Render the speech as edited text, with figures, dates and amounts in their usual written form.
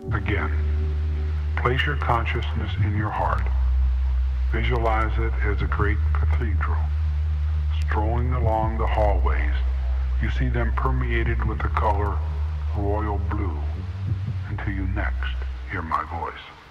Again, place your consciousness in your heart. Visualize it as a great cathedral. Strolling along the hallways, you see them permeated with the color royal blue until you next hear my voice.